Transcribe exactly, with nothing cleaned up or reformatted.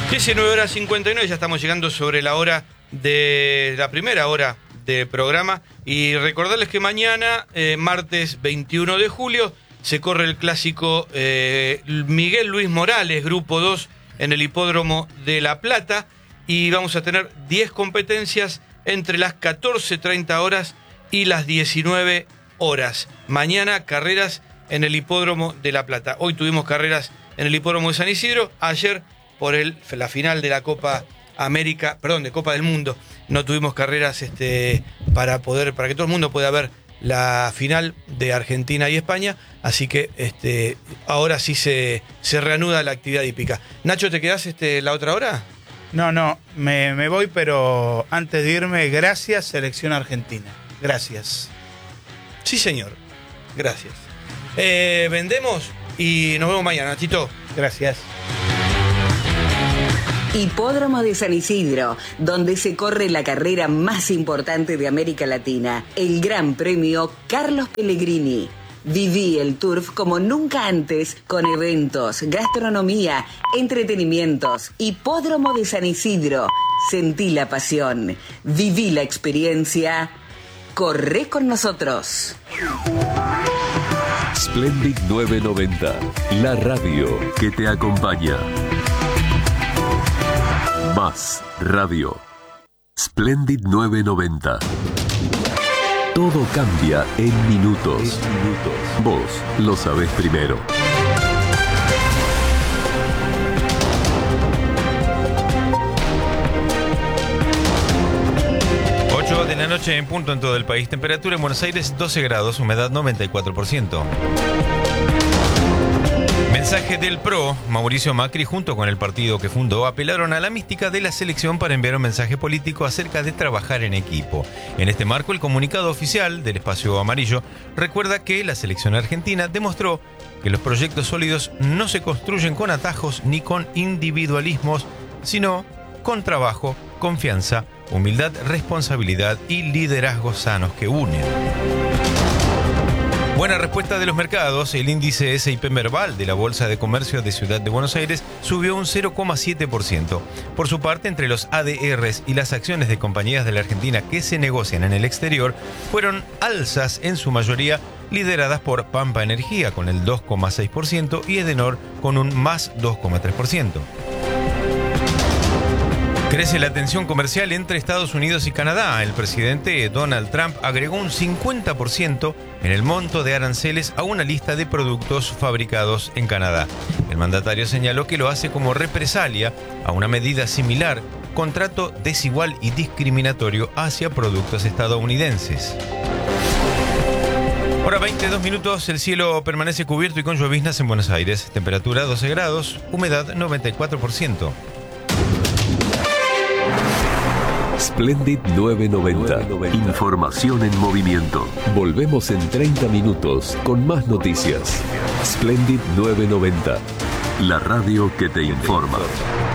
diecinueve horas cincuenta y nueve, ya estamos llegando sobre la hora de la primera hora de programa. Y recordarles que mañana, eh, martes veintiuno de julio, se corre el clásico eh, Miguel Luis Morales, Grupo dos, en el Hipódromo de La Plata. Y vamos a tener diez competencias entre las catorce treinta horas y las diecinueve horas. Mañana, carreras en el Hipódromo de La Plata. Hoy tuvimos carreras en el Hipódromo de San Isidro. Ayer, por el, la final de la Copa América, perdón, de Copa del Mundo, no tuvimos carreras este, para poder, para que todo el mundo pueda ver la final de Argentina y España. Así que este, ahora sí se, se reanuda la actividad hípica. Nacho, ¿te quedás este, la otra hora? No, no, me, me voy, pero antes de irme, gracias, Selección Argentina. Gracias. Sí, señor. Gracias. Eh, vendemos y nos vemos mañana, Tito. Gracias. Hipódromo de San Isidro, donde se corre la carrera más importante de América Latina, el Gran Premio Carlos Pellegrini. Viví el Turf como nunca antes, con eventos, gastronomía, entretenimientos. Hipódromo de San Isidro. Sentí la pasión, viví la experiencia. Corre con nosotros. Splendid novecientos noventa, la radio que te acompaña. Más radio. Splendid novecientos noventa. Todo cambia en minutos. minutos. Vos lo sabés primero. ocho de la noche en punto en todo el país. Temperatura en Buenos Aires doce grados, humedad noventa y cuatro por ciento. Mensaje del P R O. Mauricio Macri, junto con el partido que fundó, apelaron a la mística de la selección para enviar un mensaje político acerca de trabajar en equipo. En este marco, el comunicado oficial del Espacio Amarillo recuerda que la selección argentina demostró que los proyectos sólidos no se construyen con atajos ni con individualismos, sino con trabajo, confianza, humildad, responsabilidad y liderazgos sanos que unen. Buena respuesta de los mercados. El índice S y P Merval de la Bolsa de Comercio de Ciudad de Buenos Aires subió un cero coma siete por ciento. Por su parte, entre los A D Rs y las acciones de compañías de la Argentina que se negocian en el exterior, fueron alzas en su mayoría lideradas por Pampa Energía con el dos coma seis por ciento y Edenor con un más dos coma tres por ciento. Crece la tensión comercial entre Estados Unidos y Canadá. El presidente Donald Trump agregó un cincuenta por ciento en el monto de aranceles a una lista de productos fabricados en Canadá. El mandatario señaló que lo hace como represalia a una medida similar, contrato desigual y discriminatorio hacia productos estadounidenses. Hora veintidós minutos, el cielo permanece cubierto y con lloviznas en Buenos Aires. Temperatura doce grados, humedad noventa y cuatro por ciento. Splendid novecientos noventa. Información en movimiento. Volvemos en treinta minutos con más noticias. Splendid novecientos noventa. La radio que te informa.